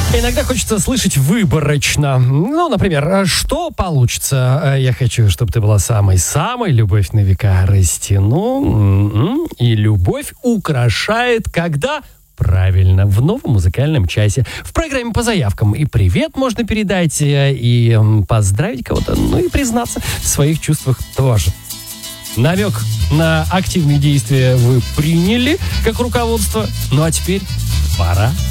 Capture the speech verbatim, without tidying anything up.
Иногда хочется слышать выборочно. Ну, например, что получится? Я хочу, чтобы ты была самой-самой, любовь на века растяну. И любовь украшает, когда... Правильно, в новом музыкальном часе. В программе по заявкам. И привет можно передать, и поздравить кого-то, ну и признаться в своих чувствах тоже. Намек на активные действия вы приняли как руководство. Ну а теперь пора